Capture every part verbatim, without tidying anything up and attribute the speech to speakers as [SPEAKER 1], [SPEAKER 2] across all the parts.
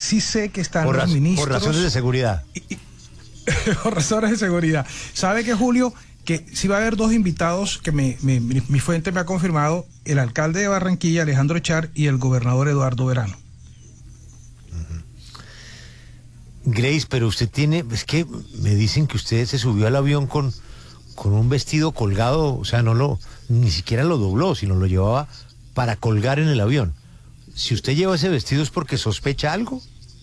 [SPEAKER 1] sí sé que están
[SPEAKER 2] por
[SPEAKER 1] los
[SPEAKER 2] raz-
[SPEAKER 1] ministros...
[SPEAKER 2] Por razones de seguridad.
[SPEAKER 1] Y, y, por razones de seguridad. ¿Sabe qué, Julio? Que sí va a haber dos invitados que me, me, mi, mi fuente me ha confirmado, el alcalde de Barranquilla, Alejandro Char, y el gobernador Eduardo Verano.
[SPEAKER 2] Grace, pero usted tiene, es que me dicen que usted se subió al avión con, con un vestido colgado, o sea, no lo, ni siquiera lo dobló, sino lo llevaba para colgar en el avión. Si usted lleva ese vestido, ¿es porque sospecha algo?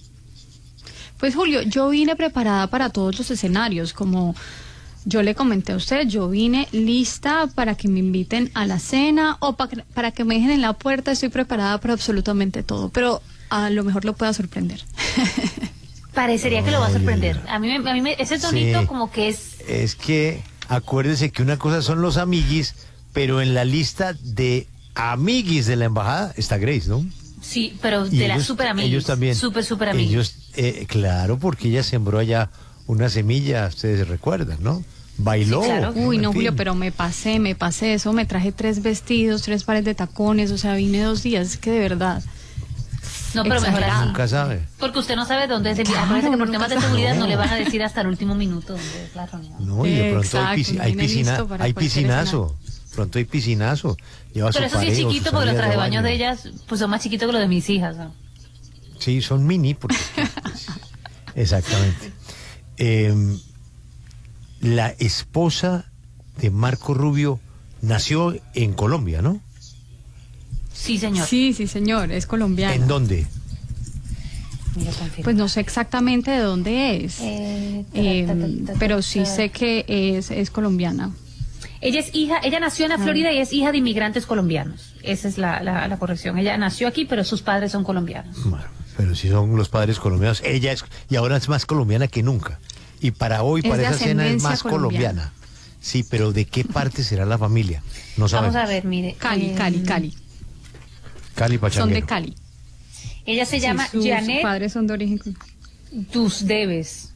[SPEAKER 3] Pues Julio, yo vine preparada para todos los escenarios, como yo le comenté a usted, yo vine lista para que me inviten a la cena o pa- para que me dejen en la puerta, estoy preparada para absolutamente todo, pero a lo mejor lo pueda sorprender.
[SPEAKER 4] Parecería que lo va a
[SPEAKER 2] Ay,
[SPEAKER 4] sorprender.
[SPEAKER 2] ay, ay.
[SPEAKER 4] A mí, me- a mí me- ese tonito
[SPEAKER 2] Sí.
[SPEAKER 4] como que es...
[SPEAKER 2] Es que acuérdese que una cosa son los amiguis, pero en la lista de amiguis de la embajada está Grace, ¿no?
[SPEAKER 4] Sí, pero
[SPEAKER 2] Y
[SPEAKER 4] de las
[SPEAKER 2] ellos-
[SPEAKER 4] super amigas.
[SPEAKER 2] Ellos también.
[SPEAKER 4] Super, super amigas.
[SPEAKER 2] Ellos, eh, claro, porque ella sembró allá una semilla, ustedes recuerdan, ¿no? Bailó.
[SPEAKER 4] Sí, claro.
[SPEAKER 3] Uy, no,
[SPEAKER 2] en fin.
[SPEAKER 3] Julio, pero me pasé, me pasé eso, me traje tres vestidos, tres pares de tacones, o sea, vine dos días, es que de verdad.
[SPEAKER 4] No, pero mejor
[SPEAKER 3] Exagerado.
[SPEAKER 4] así.
[SPEAKER 2] Nunca sabe.
[SPEAKER 4] Porque usted no sabe dónde es el
[SPEAKER 3] Claro,
[SPEAKER 4] Acuérdese que por
[SPEAKER 3] nunca
[SPEAKER 4] temas de
[SPEAKER 3] sabe.
[SPEAKER 4] seguridad no.
[SPEAKER 2] No.
[SPEAKER 4] le van a decir hasta el último minuto dónde es la reunión.
[SPEAKER 2] No, y de pronto
[SPEAKER 3] Exacto,
[SPEAKER 2] hay, pisci-
[SPEAKER 3] no
[SPEAKER 2] hay
[SPEAKER 3] viene
[SPEAKER 2] piscina,
[SPEAKER 3] listo para
[SPEAKER 2] hay
[SPEAKER 3] cualquier
[SPEAKER 2] piscinazo. Pronto hay piscinazo. Lleva
[SPEAKER 4] Pero
[SPEAKER 2] su
[SPEAKER 4] eso sí es
[SPEAKER 2] pareja o
[SPEAKER 4] chiquito
[SPEAKER 2] sus
[SPEAKER 4] porque los
[SPEAKER 2] amigas
[SPEAKER 4] trajes de
[SPEAKER 2] baño.
[SPEAKER 4] baños de ellas pues son más chiquitos que los de mis hijas, ¿no?
[SPEAKER 2] Sí, son mini. Porque, pues, exactamente. Eh, la esposa de Marco Rubio nació en Colombia, ¿no?
[SPEAKER 4] Sí, señor.
[SPEAKER 3] Sí, sí, señor, es colombiana.
[SPEAKER 2] ¿En dónde?
[SPEAKER 4] Mira, confirma.
[SPEAKER 3] Pues no sé exactamente de dónde es,
[SPEAKER 4] Eh, ta,
[SPEAKER 3] eh,
[SPEAKER 4] ta, ta, ta,
[SPEAKER 3] pero
[SPEAKER 4] ta,
[SPEAKER 3] sí
[SPEAKER 4] ta.
[SPEAKER 3] sé que es, es colombiana.
[SPEAKER 4] Ella es hija, ella nació en la Florida y es hija de inmigrantes colombianos. Esa es la, la, la corrección. Ella nació aquí, pero sus padres son colombianos.
[SPEAKER 2] Bueno, pero si son los padres colombianos, ella es, y ahora es más colombiana que nunca. Y para hoy,
[SPEAKER 3] Es
[SPEAKER 2] para
[SPEAKER 3] de
[SPEAKER 2] esa cena, es
[SPEAKER 3] ascendencia
[SPEAKER 2] más
[SPEAKER 3] colombiana.
[SPEAKER 2] colombiana. Sí, pero ¿de qué parte será la familia? No sabemos.
[SPEAKER 4] Vamos a ver, mire.
[SPEAKER 3] Cali,
[SPEAKER 4] eh,
[SPEAKER 3] Cali, Cali.
[SPEAKER 2] Cali
[SPEAKER 3] Son
[SPEAKER 2] Pachanguero.
[SPEAKER 3] de Cali.
[SPEAKER 4] Ella se
[SPEAKER 3] Sí,
[SPEAKER 4] llama
[SPEAKER 3] sus
[SPEAKER 4] Janet
[SPEAKER 3] padres son de origen.
[SPEAKER 4] Dusdeves.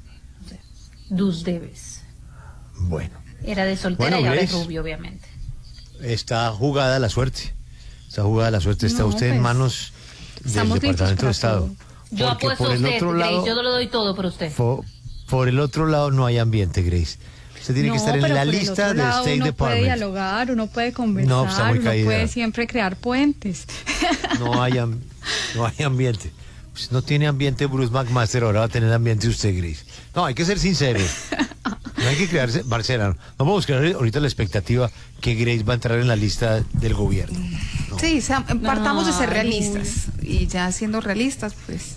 [SPEAKER 4] Dusdeves.
[SPEAKER 2] Bueno,
[SPEAKER 4] Era de soltera
[SPEAKER 2] Bueno,
[SPEAKER 4] y ahora es
[SPEAKER 2] Grace.
[SPEAKER 4] rubio, obviamente.
[SPEAKER 2] está jugada la suerte. Está jugada la suerte. Está
[SPEAKER 3] No,
[SPEAKER 2] usted en
[SPEAKER 3] pues,
[SPEAKER 2] manos del
[SPEAKER 3] estamos listos
[SPEAKER 2] Departamento de
[SPEAKER 3] para
[SPEAKER 2] Estado.
[SPEAKER 3] todo.
[SPEAKER 4] Yo
[SPEAKER 2] Porque
[SPEAKER 4] apuesto
[SPEAKER 2] por
[SPEAKER 4] a
[SPEAKER 2] el
[SPEAKER 4] usted,
[SPEAKER 2] otro
[SPEAKER 4] Grace,
[SPEAKER 2] lado,
[SPEAKER 4] yo lo doy todo por usted.
[SPEAKER 2] fo- por el otro lado no hay ambiente, Grace. Usted tiene que estar en
[SPEAKER 3] pero
[SPEAKER 2] la
[SPEAKER 3] por el
[SPEAKER 2] lista
[SPEAKER 3] otro
[SPEAKER 2] del
[SPEAKER 3] lado
[SPEAKER 2] State
[SPEAKER 3] uno puede
[SPEAKER 2] Department.
[SPEAKER 3] dialogar, uno puede conversar,
[SPEAKER 2] No, está muy
[SPEAKER 3] uno
[SPEAKER 2] caída.
[SPEAKER 3] puede siempre crear puentes.
[SPEAKER 2] No hay, am- no hay ambiente. Pues no tiene ambiente Bruce McMaster, ahora va a tener ambiente usted, Grace. No, hay que ser sinceros. No hay que crearse, Marcela, no vamos a crear ahorita la expectativa que Grace va a entrar en la lista del gobierno. No.
[SPEAKER 5] Sí, Sam, partamos de ser
[SPEAKER 3] Ay,
[SPEAKER 5] realistas. Y ya siendo realistas, pues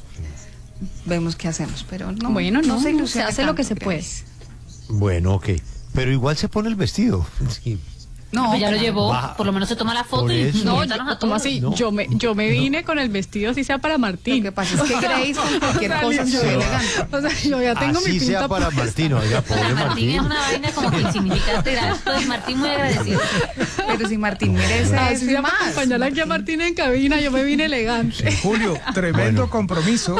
[SPEAKER 5] vemos qué hacemos. Pero no,
[SPEAKER 3] Bueno, no,
[SPEAKER 5] se
[SPEAKER 3] se
[SPEAKER 5] ilusione
[SPEAKER 3] hace lo que
[SPEAKER 5] tanto,
[SPEAKER 3] se puede.
[SPEAKER 5] Grace.
[SPEAKER 2] Bueno, ok. Pero igual se pone el vestido. Sí.
[SPEAKER 5] No,
[SPEAKER 4] Pues ya lo
[SPEAKER 5] pero-
[SPEAKER 4] llevó,
[SPEAKER 2] Baja.
[SPEAKER 4] por lo menos se toma la foto
[SPEAKER 2] Por
[SPEAKER 4] y
[SPEAKER 2] eso.
[SPEAKER 3] No,
[SPEAKER 4] invítanos a
[SPEAKER 3] ¿cómo
[SPEAKER 4] todos.
[SPEAKER 3] así?
[SPEAKER 2] No.
[SPEAKER 3] Yo me, yo me vine con el vestido, así sea para Martín.
[SPEAKER 5] Lo que pasa es que Grace con cualquier
[SPEAKER 3] O sea,
[SPEAKER 5] cosa se
[SPEAKER 3] yo-
[SPEAKER 5] ve elegante.
[SPEAKER 3] O sea, yo ya tengo
[SPEAKER 2] Así
[SPEAKER 3] mi pinta
[SPEAKER 2] sea para
[SPEAKER 3] puesta.
[SPEAKER 2] Martín, oiga, pobre
[SPEAKER 4] Para Martín
[SPEAKER 2] Martín.
[SPEAKER 4] es una vaina como que insignificante. Gracias, pues, Martín muy agradecido.
[SPEAKER 5] Pero si Martín merece
[SPEAKER 3] Así
[SPEAKER 5] eso y
[SPEAKER 3] sea para
[SPEAKER 5] más.
[SPEAKER 3] acompañar aquí a Martín en cabina, yo me vine elegante.
[SPEAKER 1] Julio, tremendo
[SPEAKER 2] Bueno.
[SPEAKER 1] compromiso.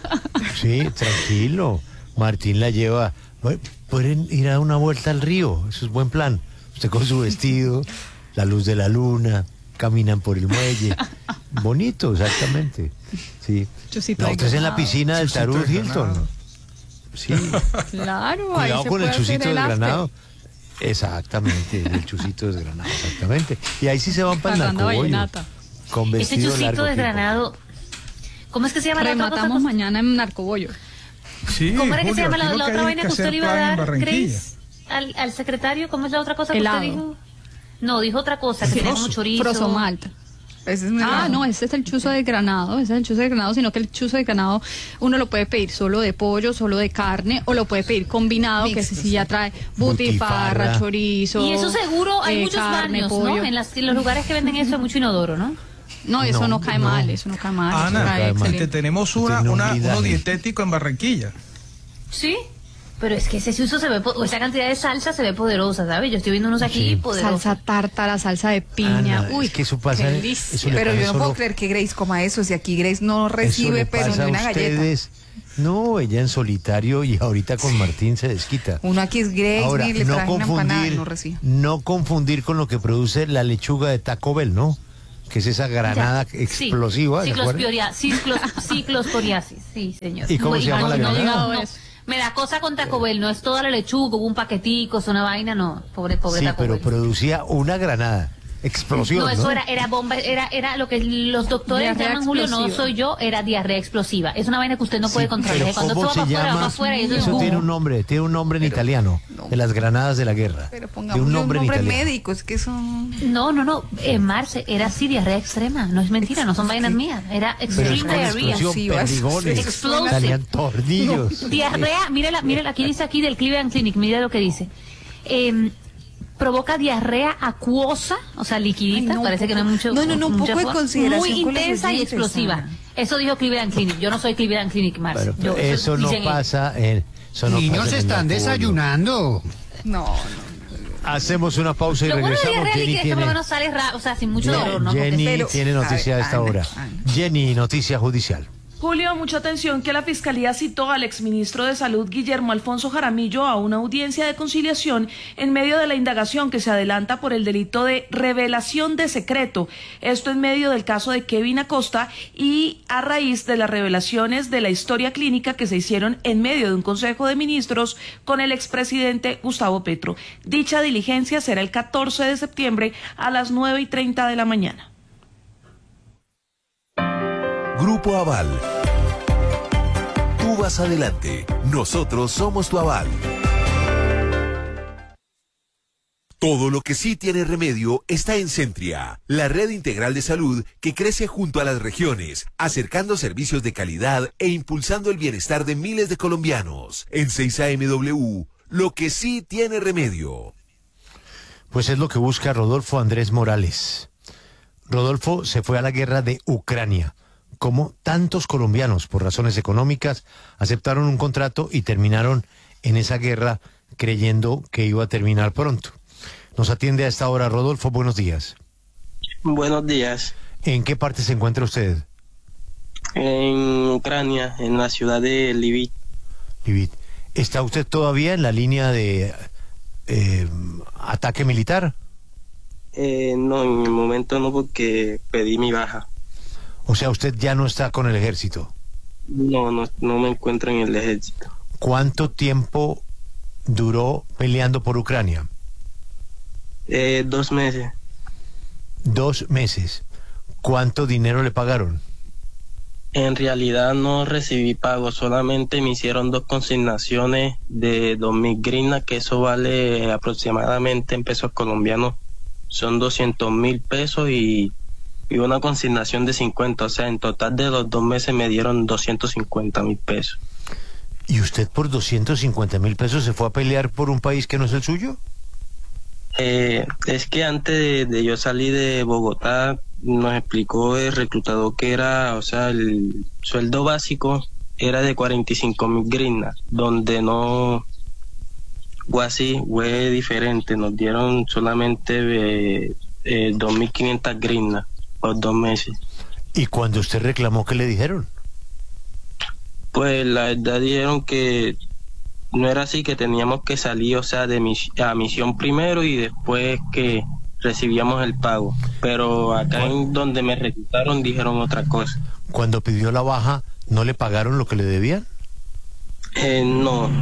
[SPEAKER 2] Sí, tranquilo. Martín la lleva. Bueno, pueden ir a una vuelta al río, eso es buen plan. Usted con su vestido, la luz de la luna, caminan por el muelle. Bonito, exactamente. Sí.
[SPEAKER 3] Chusito
[SPEAKER 2] La
[SPEAKER 3] de
[SPEAKER 2] otra es en la
[SPEAKER 3] granado.
[SPEAKER 2] piscina del
[SPEAKER 1] Chusito
[SPEAKER 2] Tarut
[SPEAKER 1] de
[SPEAKER 2] Hilton.
[SPEAKER 1] granado.
[SPEAKER 2] Sí.
[SPEAKER 3] Claro, ahí
[SPEAKER 2] Cuidado
[SPEAKER 3] se
[SPEAKER 2] con el
[SPEAKER 3] puede hacer
[SPEAKER 2] chusito
[SPEAKER 3] el after.
[SPEAKER 2] desgranado. Exactamente, el chusito desgranado, exactamente. Y ahí sí se van para el
[SPEAKER 3] Parlando
[SPEAKER 2] narcobollo.
[SPEAKER 3] vallenata.
[SPEAKER 2] Con
[SPEAKER 4] Ese
[SPEAKER 2] vestido
[SPEAKER 4] chusito
[SPEAKER 2] largo.
[SPEAKER 4] desgranado. ¿Cómo es que se llama la otra cosa?
[SPEAKER 3] Rematamos mañana en Narcobollo.
[SPEAKER 1] Sí,
[SPEAKER 4] ¿Cómo era que se
[SPEAKER 1] Julio,
[SPEAKER 4] llama la,
[SPEAKER 1] aquí lo
[SPEAKER 4] la
[SPEAKER 1] que
[SPEAKER 4] otra
[SPEAKER 1] hay
[SPEAKER 4] vaina
[SPEAKER 1] que
[SPEAKER 4] que usted
[SPEAKER 1] hacer
[SPEAKER 4] le iba a
[SPEAKER 1] plan en
[SPEAKER 4] dar,
[SPEAKER 1] Barranquilla.
[SPEAKER 4] Grace? Al, al secretario, ¿cómo es la otra cosa que
[SPEAKER 3] Helado.
[SPEAKER 4] usted dijo? No, dijo otra cosa, que tenía como chorizo.
[SPEAKER 3] Prosomalt.
[SPEAKER 5] Ese es muy
[SPEAKER 3] Ah,
[SPEAKER 5] raro.
[SPEAKER 3] no, ese es el chuzo de granado, ese es el chuzo de granado, sino que el chuzo de granado uno lo puede pedir solo de pollo, solo de carne, o lo puede pedir combinado, que ese
[SPEAKER 5] Mixto,
[SPEAKER 3] sí ya trae butifarra,
[SPEAKER 2] Butifarra.
[SPEAKER 3] chorizo.
[SPEAKER 4] Y eso seguro hay
[SPEAKER 3] eh,
[SPEAKER 4] muchos
[SPEAKER 3] carne,
[SPEAKER 4] baños,
[SPEAKER 3] pollo.
[SPEAKER 4] ¿no? En, las, en los lugares que venden eso hay mucho inodoro, ¿no?
[SPEAKER 3] No, eso
[SPEAKER 2] No,
[SPEAKER 3] no, cae
[SPEAKER 2] no.
[SPEAKER 3] mal, eso no cae mal. eso
[SPEAKER 1] Ana,
[SPEAKER 3] cae
[SPEAKER 2] cae mal.
[SPEAKER 1] te
[SPEAKER 3] excelente.
[SPEAKER 1] tenemos una,
[SPEAKER 2] Tiene un
[SPEAKER 1] una,
[SPEAKER 2] blindaje.
[SPEAKER 1] uno dietético en Barranquilla.
[SPEAKER 4] Sí. Pero es que ese uso se ve, po- o esa cantidad de salsa se ve poderosa, ¿sabes? Yo estoy viendo unos aquí
[SPEAKER 2] Sí.
[SPEAKER 4] poderosos.
[SPEAKER 3] Salsa tártara, salsa de piña.
[SPEAKER 2] Ana,
[SPEAKER 3] Uy,
[SPEAKER 2] es que eso pasa-
[SPEAKER 3] qué delicia.
[SPEAKER 2] eso le
[SPEAKER 5] Pero
[SPEAKER 2] pasa
[SPEAKER 5] yo no puedo
[SPEAKER 2] solo-
[SPEAKER 5] creer que Grace coma eso, si aquí Grace no
[SPEAKER 2] Eso
[SPEAKER 5] recibe
[SPEAKER 2] le
[SPEAKER 5] pero
[SPEAKER 2] pasa
[SPEAKER 5] ni
[SPEAKER 2] a
[SPEAKER 5] una galleta.
[SPEAKER 2] ustedes. No, ella en solitario y ahorita con Martín se desquita.
[SPEAKER 5] Uno aquí es Grace,
[SPEAKER 2] Ahora,
[SPEAKER 5] mire, le
[SPEAKER 2] no
[SPEAKER 5] traje una empanada y
[SPEAKER 2] confundir,
[SPEAKER 5] no recibe.
[SPEAKER 2] no confundir con lo que produce la lechuga de Taco Bell, ¿no? que es esa granada
[SPEAKER 4] Ya,
[SPEAKER 2] explosiva.
[SPEAKER 4] Sí,
[SPEAKER 2] ¿se acuerdan?
[SPEAKER 4] ciclosporia- ciclos- ciclosporiasis, sí, señor.
[SPEAKER 2] ¿Y cómo
[SPEAKER 4] Muy-
[SPEAKER 2] se llama
[SPEAKER 4] no,
[SPEAKER 2] la
[SPEAKER 4] no,
[SPEAKER 2] granada?
[SPEAKER 4] no, no. Me da cosa con Taco Bell, no es toda la lechuga, hubo un paquetico, es una vaina, no, pobre, pobre
[SPEAKER 2] Sí,
[SPEAKER 4] Taco
[SPEAKER 2] pero
[SPEAKER 4] Bell.
[SPEAKER 2] producía una granada. Explosión,
[SPEAKER 4] No,
[SPEAKER 2] ¿no?
[SPEAKER 4] eso era, era bomba, era, era lo que los doctores
[SPEAKER 5] Diarrea
[SPEAKER 4] llaman, Julio, no
[SPEAKER 5] explosiva.
[SPEAKER 4] soy yo, era diarrea explosiva. Es una vaina que usted no puede
[SPEAKER 2] Sí,
[SPEAKER 4] controlar.
[SPEAKER 2] pero
[SPEAKER 4] Cuando
[SPEAKER 2] ¿cómo
[SPEAKER 4] todo va
[SPEAKER 2] se
[SPEAKER 4] afuera, va
[SPEAKER 2] llama?
[SPEAKER 4] afuera y eso es
[SPEAKER 2] Eso
[SPEAKER 4] humo.
[SPEAKER 2] tiene un nombre, tiene un nombre en italiano,
[SPEAKER 5] no.
[SPEAKER 2] de las granadas de la guerra.
[SPEAKER 5] Pero
[SPEAKER 2] de
[SPEAKER 5] pongamos
[SPEAKER 2] un
[SPEAKER 5] un
[SPEAKER 2] nombre
[SPEAKER 5] nombre,
[SPEAKER 2] en italiano.
[SPEAKER 5] médico, es que son...
[SPEAKER 4] No, no, no, eh, Marce, era así diarrea extrema, no es mentira, no son vainas mías, era
[SPEAKER 2] Pero es
[SPEAKER 4] extreme
[SPEAKER 2] con
[SPEAKER 4] diarrea.
[SPEAKER 2] explosión,
[SPEAKER 5] Sí, vas-
[SPEAKER 2] perdigones,
[SPEAKER 4] Explosive.
[SPEAKER 2] salían tornillos.
[SPEAKER 4] Diarrea, mírala, mírala, aquí dice aquí del Cleveland Clinic, mira lo que dice. Eh, provoca diarrea acuosa, o sea, liquidita,
[SPEAKER 5] Ay, no,
[SPEAKER 4] parece
[SPEAKER 5] un
[SPEAKER 4] que no hay
[SPEAKER 5] poco-
[SPEAKER 4] mucho.
[SPEAKER 5] no, no, no, un
[SPEAKER 4] mucha
[SPEAKER 5] poco de
[SPEAKER 4] forma.
[SPEAKER 5] consideración
[SPEAKER 4] Muy
[SPEAKER 5] con los
[SPEAKER 4] intensa y
[SPEAKER 5] oyentes,
[SPEAKER 4] explosiva.
[SPEAKER 5] Ana.
[SPEAKER 4] Eso dijo Cleveland Clinic. Yo no soy Cleveland Clinic, Marce.
[SPEAKER 2] Pero,
[SPEAKER 4] Yo-
[SPEAKER 2] eso no
[SPEAKER 4] dicen ellos.
[SPEAKER 2] pasa en... Eso no
[SPEAKER 6] Niños
[SPEAKER 2] pasa en
[SPEAKER 6] están
[SPEAKER 2] el
[SPEAKER 6] desayunando.
[SPEAKER 5] No, no.
[SPEAKER 2] Hacemos una pausa y
[SPEAKER 4] Lo bueno de
[SPEAKER 2] regresamos.
[SPEAKER 4] diarrea
[SPEAKER 2] Jenny
[SPEAKER 4] líquida es que por lo
[SPEAKER 2] tiene,
[SPEAKER 4] menos sale rápido, o sea, sin mucho
[SPEAKER 2] Jenny-
[SPEAKER 4] dolor, ¿no? Porque
[SPEAKER 2] Jenny
[SPEAKER 5] Pero-
[SPEAKER 2] tiene noticia
[SPEAKER 5] a
[SPEAKER 2] a
[SPEAKER 5] ver,
[SPEAKER 2] esta
[SPEAKER 5] Ana,
[SPEAKER 2] hora.
[SPEAKER 5] Ana.
[SPEAKER 2] Jenny, noticia judicial.
[SPEAKER 7] Julio, mucha atención que la Fiscalía citó al exministro de Salud Guillermo Alfonso Jaramillo a una audiencia de conciliación en medio de la indagación que se adelanta por el delito de revelación de secreto. Esto en medio del caso de Kevin Acosta y a raíz de las revelaciones de la historia clínica que se hicieron en medio de un Consejo de Ministros con el expresidente Gustavo Petro. Dicha diligencia será el catorce de septiembre a las nueve y treinta de la mañana.
[SPEAKER 8] Grupo Aval. Tú vas adelante. Nosotros somos tu aval. Todo lo que sí tiene remedio está en Centria, la red integral de salud que crece junto a las regiones, acercando servicios de calidad e impulsando el bienestar de miles de colombianos. En seis A M W, lo que sí tiene remedio.
[SPEAKER 2] Pues es lo que busca Rodolfo Andrés Morales. Rodolfo se fue a la guerra de Ucrania. Como tantos colombianos, por razones económicas, aceptaron un contrato y terminaron en esa guerra creyendo que iba a terminar pronto. Nos atiende a esta hora Rodolfo, buenos días.
[SPEAKER 9] Buenos días.
[SPEAKER 2] ¿En qué parte se encuentra usted?
[SPEAKER 9] En Ucrania, en la ciudad de Lviv.
[SPEAKER 2] Lviv. ¿Está usted todavía en la línea de eh, ataque militar?
[SPEAKER 9] Eh, no, en el momento no, porque pedí mi baja.
[SPEAKER 2] O sea, usted ya no está con el ejército.
[SPEAKER 9] No, no, no me encuentro en el ejército.
[SPEAKER 2] ¿Cuánto tiempo duró peleando por Ucrania?
[SPEAKER 9] Eh, dos meses.
[SPEAKER 2] Dos meses. ¿Cuánto dinero le pagaron?
[SPEAKER 9] En realidad no recibí pago, solamente me hicieron dos consignaciones de dos mil grinas, que eso vale aproximadamente en pesos colombianos, son doscientos mil pesos y... y una consignación de cincuenta, o sea, en total de los dos meses me dieron doscientos cincuenta mil pesos.
[SPEAKER 2] ¿Y usted por doscientos cincuenta mil pesos se fue a pelear por un país que no es el suyo?
[SPEAKER 9] Eh, es que antes de, de yo salir de Bogotá, nos explicó el reclutador que era, o sea, el sueldo básico era de cuarenta y cinco mil grinas, donde no, o así, fue diferente, nos dieron solamente eh, eh, dos mil quinientas grinas. Por dos meses.
[SPEAKER 2] ¿Y cuando usted reclamó, qué le dijeron?
[SPEAKER 9] Pues la verdad dijeron que no era así, que teníamos que salir, o sea, de mis, a misión primero y después que recibíamos el pago. Pero acá en donde me reclutaron dijeron otra cosa.
[SPEAKER 2] Cuando pidió la baja, ¿no le pagaron lo que le debían?
[SPEAKER 9] Eh, no.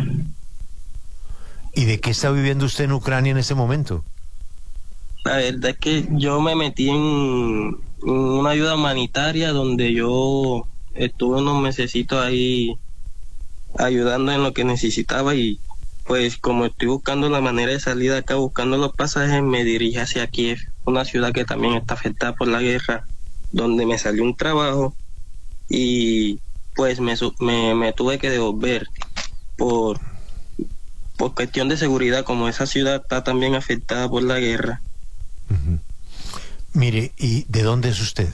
[SPEAKER 2] ¿Y de qué está viviendo usted en Ucrania en este momento?
[SPEAKER 9] La verdad es que yo me metí en una ayuda humanitaria donde yo estuve unos mesecitos ahí ayudando en lo que necesitaba y pues como estoy buscando la manera de salir de acá, buscando los pasajes, me dirigí hacia Kiev, una ciudad que también está afectada por la guerra, donde me salió un trabajo y pues me, me, me tuve que devolver por, por cuestión de seguridad, como esa ciudad está también afectada por la guerra.
[SPEAKER 2] Uh-huh. Mire, ¿y de dónde es usted?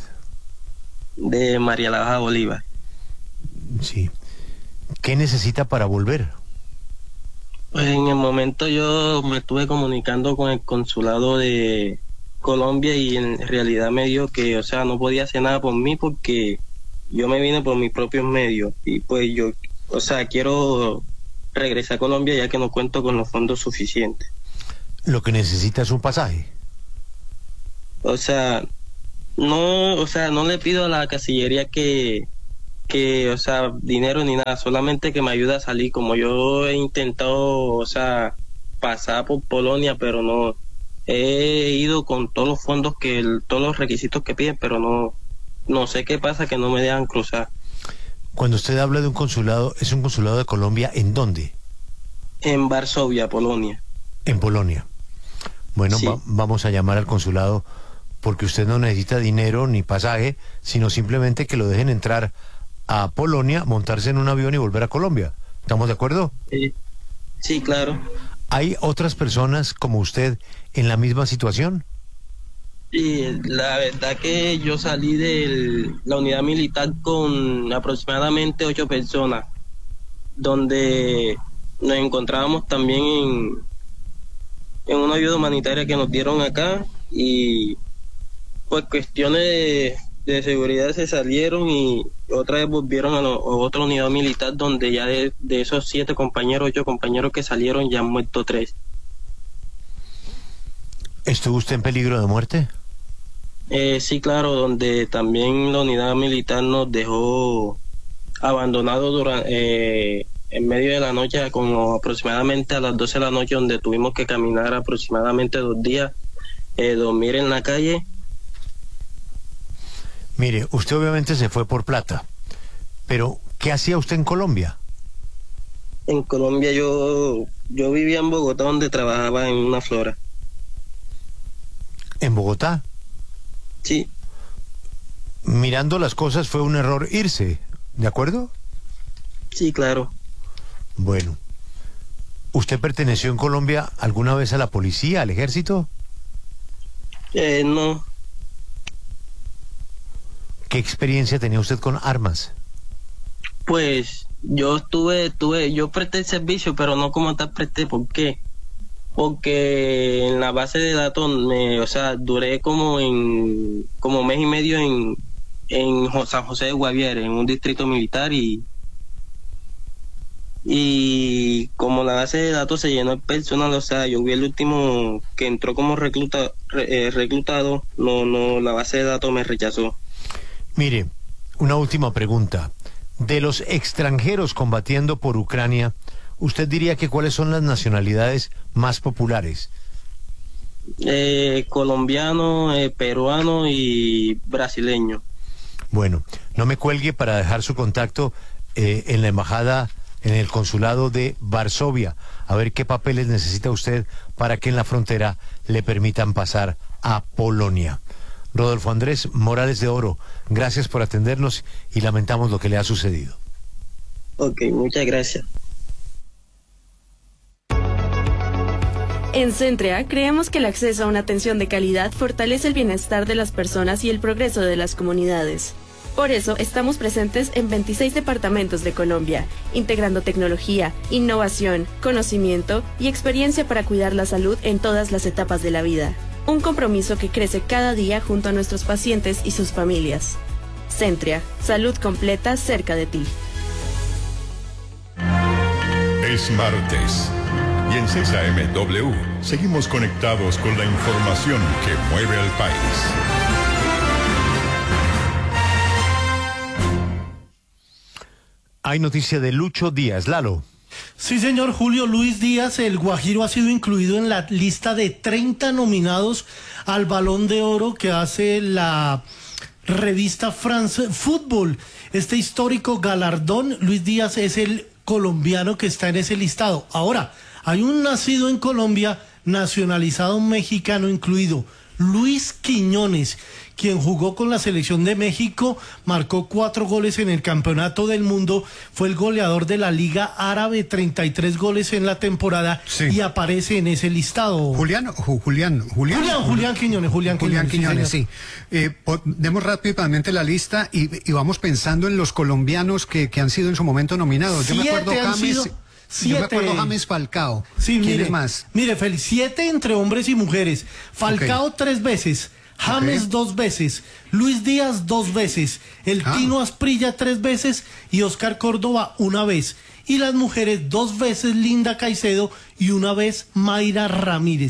[SPEAKER 9] De María la Baja Bolívar.
[SPEAKER 2] Sí. ¿Qué necesita para volver?
[SPEAKER 9] Pues en el momento yo me estuve comunicando con el consulado de Colombia y en realidad me dijo que, o sea, no podía hacer nada por mí porque yo me vine por mis propios medios y pues yo, o sea, quiero regresar a Colombia ya que no cuento con los fondos suficientes.
[SPEAKER 2] Lo que necesita es un pasaje.
[SPEAKER 9] O sea, No, o sea, no le pido a la casillería que, que, o sea, dinero ni nada, solamente que me ayude a salir. Como yo he intentado, o sea, pasar por Polonia, pero no, he ido con todos los fondos que, el, todos los requisitos que piden, pero no, no sé qué pasa, que no me dejan cruzar.
[SPEAKER 2] Cuando usted habla de un consulado, ¿es un consulado de Colombia en dónde?
[SPEAKER 9] En Varsovia, Polonia.
[SPEAKER 2] En Polonia. Bueno,
[SPEAKER 9] Sí.
[SPEAKER 2] va- vamos a llamar al consulado porque usted no necesita dinero ni pasaje, sino simplemente que lo dejen entrar a Polonia, montarse en un avión y volver a Colombia. ¿Estamos de acuerdo?
[SPEAKER 9] Eh, sí, claro.
[SPEAKER 2] ¿Hay otras personas como usted en la misma situación?
[SPEAKER 9] Sí, la verdad que yo salí de la unidad militar con aproximadamente ocho personas, donde nos encontrábamos también en, en una ayuda humanitaria que nos dieron acá y pues cuestiones de, de seguridad se salieron y otra vez volvieron a, lo- a otra unidad militar donde ya de, de esos siete compañeros, ocho compañeros que salieron ya han muerto tres.
[SPEAKER 2] ¿Estuvo usted en peligro de muerte?
[SPEAKER 9] Eh, sí, claro, donde también la unidad militar nos dejó abandonados durante, en medio de la noche, como aproximadamente a las doce de la noche, donde tuvimos que caminar aproximadamente dos días, eh, dormir en la calle.
[SPEAKER 2] Mire, usted obviamente se fue por plata, pero ¿qué hacía usted en Colombia?
[SPEAKER 9] En Colombia yo, yo vivía en Bogotá, donde trabajaba en una flora.
[SPEAKER 2] ¿En Bogotá?
[SPEAKER 9] Sí,
[SPEAKER 2] Mirando las cosas fue un error irse, ¿de acuerdo?
[SPEAKER 9] sí, claro.
[SPEAKER 2] Bueno, ¿usted perteneció en Colombia alguna vez a la policía, al ejército?
[SPEAKER 9] Eh, no,
[SPEAKER 2] ¿Qué experiencia tenía usted con armas?
[SPEAKER 9] pues yo estuve, tuve, yo presté el servicio, pero no como tal presté. ¿Por qué? Porque en la base de datos, me, o sea, duré como en como mes y medio en en Jo- San José de Guaviare, en un distrito militar, y y como la base de datos se llenó de personal, o sea, yo vi el último que entró como recluta, re- eh, reclutado, no, no, la base de datos me rechazó.
[SPEAKER 2] Mire, una última pregunta. De los extranjeros combatiendo por Ucrania, ¿usted diría que cuáles son las nacionalidades más populares?
[SPEAKER 9] Eh, colombiano, eh, peruano y brasileño.
[SPEAKER 2] Bueno, no me cuelgue para dejar su contacto eh, en la embajada, en el consulado de Varsovia, a ver qué papeles necesita usted para que en la frontera le permitan pasar a Polonia. Rodolfo Andrés Morales de Oro, gracias por atendernos y lamentamos lo que le ha sucedido.
[SPEAKER 9] Ok, muchas gracias.
[SPEAKER 6] En Centrea creemos que el acceso a una atención de calidad fortalece el bienestar de las personas y el progreso de las comunidades. Por eso estamos presentes en veintiséis departamentos de Colombia, integrando tecnología, innovación, conocimiento y experiencia para cuidar la salud en todas las etapas de la vida. Un compromiso que crece cada día junto a nuestros pacientes y sus familias. Centrea, salud completa cerca de ti.
[SPEAKER 10] Es martes y en seis A M W seguimos conectados con la información que mueve al país.
[SPEAKER 2] Hay noticia de Lucho Díaz. Lalo.
[SPEAKER 11] Sí, señor Julio Luis Díaz, el Guajiro ha sido incluido en la lista de treinta nominados al Balón de Oro que hace la revista France Football. Este histórico galardón, Luis Díaz es el colombiano que está en ese listado. Ahora, hay un nacido en Colombia, nacionalizado mexicano incluido, Luis Quiñones, quien jugó con la selección de México, marcó cuatro goles en el Campeonato del Mundo, fue el goleador de la Liga Árabe, treinta y tres goles en la temporada,
[SPEAKER 12] Sí.
[SPEAKER 11] y aparece en ese listado.
[SPEAKER 12] Julián, Ju- Julián, Julián,
[SPEAKER 11] Julián, Julián Quiñones, Julián
[SPEAKER 12] Julián
[SPEAKER 11] Quiñones,
[SPEAKER 12] Quiñones,
[SPEAKER 11] sí,
[SPEAKER 12] sí. Eh, po- demos rápidamente la lista y, y vamos pensando en los colombianos que, que han sido en su momento nominados. Yo me
[SPEAKER 11] Siete
[SPEAKER 12] acuerdo
[SPEAKER 11] han
[SPEAKER 12] James,
[SPEAKER 11] sido-
[SPEAKER 12] yo me
[SPEAKER 11] siete.
[SPEAKER 12] acuerdo James Falcao.
[SPEAKER 11] Sí,
[SPEAKER 12] ¿Quién
[SPEAKER 11] mire,
[SPEAKER 12] es más?
[SPEAKER 11] Mire, Félix, siete entre hombres y mujeres. Falcao
[SPEAKER 12] Ok.
[SPEAKER 11] tres veces, James
[SPEAKER 12] Ok.
[SPEAKER 11] dos veces, Luis Díaz dos veces, el
[SPEAKER 12] Ah.
[SPEAKER 11] Tino Asprilla tres veces y Oscar Córdoba una vez. Y las mujeres dos veces Linda Caicedo y una vez Mayra Ramírez.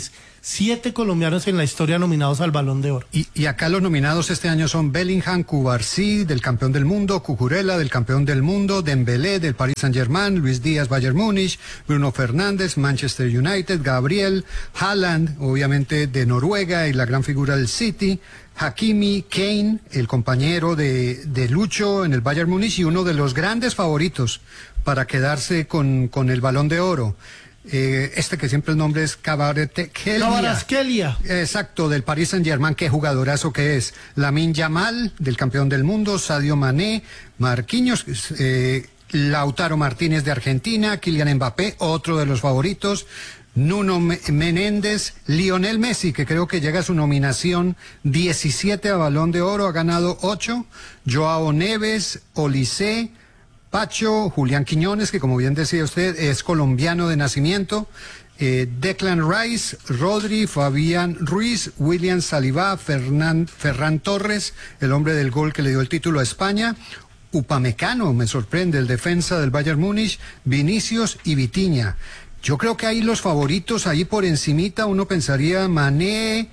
[SPEAKER 11] siete colombianos en la historia nominados al Balón de Oro.
[SPEAKER 12] Y, y acá los nominados este año son Bellingham, Cubarsí, del campeón del mundo, Cucurella, del campeón del mundo, Dembélé, del Paris Saint-Germain, Luis Díaz, Bayern Múnich, Bruno Fernández, Manchester United, Gabriel, Haaland, obviamente de Noruega y la gran figura del City, Hakimi, Kane, el compañero de, de Lucho en el Bayern Múnich y uno de los grandes favoritos para quedarse con, con el Balón de Oro. Eh, este que siempre el nombre es Kvaratskhelia.
[SPEAKER 11] Kvaratskhelia.
[SPEAKER 12] Exacto, del Paris Saint-Germain, qué jugadorazo que es. Lamine Yamal, del campeón del mundo, Sadio Mané, Marquinhos, eh, Lautaro Martínez de Argentina, Kylian Mbappé, otro de los favoritos, Nuno Menéndez, Lionel Messi, que creo que llega a su nominación diecisiete a Balón de Oro, ha ganado ocho, Joao Neves, Olise, Pacho, Julián Quiñones, que como bien decía usted, es colombiano de nacimiento, eh, Declan Rice, Rodri, Fabián Ruiz, William Saliba, Fernan, Ferran Torres, el hombre del gol que le dio el título a España, Upamecano, me sorprende, el defensa del Bayern Múnich, Vinicius y Vitinha. Yo creo que ahí los favoritos, ahí por encimita, uno pensaría Mané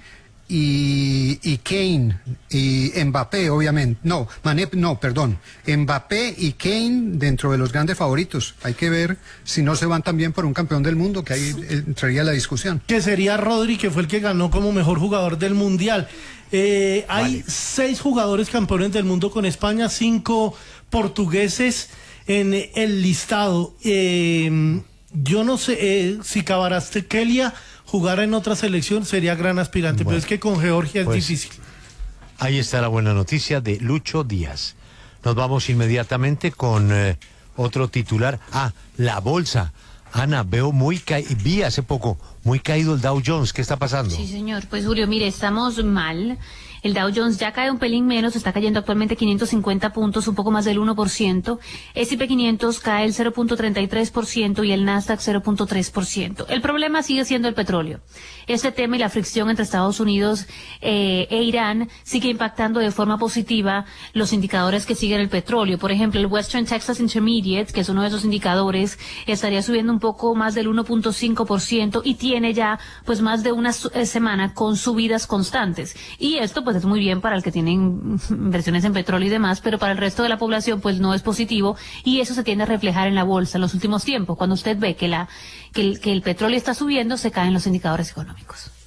[SPEAKER 12] y, y Kane, y Mbappé, obviamente. No, Mané, no, perdón. Mbappé y Kane dentro de los grandes favoritos. Hay que ver si no se van también por un campeón del mundo, que ahí entraría la discusión.
[SPEAKER 11] Que sería Rodri, que fue el que ganó como mejor jugador del Mundial. Eh, hay vale. seis jugadores campeones del mundo con España, cinco portugueses en el listado. Eh, Yo no sé eh, si Kvaratskhelia jugara en otra selección sería gran aspirante, bueno, pero es que con Georgia es pues, difícil.
[SPEAKER 2] Ahí está la buena noticia de Lucho Díaz. Nos vamos inmediatamente con eh, otro titular. Ah, la bolsa. Ana, veo muy caído, vi hace poco muy caído el Dow Jones. ¿Qué está pasando?
[SPEAKER 4] Sí, señor. Pues Julio, mire, estamos mal. El Dow Jones ya cae un pelín menos, está cayendo actualmente quinientos cincuenta puntos, un poco más del uno por ciento. ese y pe quinientos cae el cero punto treinta y tres por ciento y el Nasdaq cero punto tres por ciento. El problema sigue siendo el petróleo. Este tema y la fricción entre Estados Unidos eh, e Irán sigue impactando de forma positiva los indicadores que siguen el petróleo. Por ejemplo, el Western Texas Intermediate, que es uno de esos indicadores, estaría subiendo un poco más del uno punto cinco por ciento y tiene ya pues más de una eh, semana con subidas constantes. Y esto pues es muy bien para el que tienen inversiones en petróleo y demás, pero para el resto de la población pues no es positivo y eso se tiende a reflejar en la bolsa en los últimos tiempos. Cuando usted ve que la que el, que el petróleo está subiendo, se caen los indicadores económicos.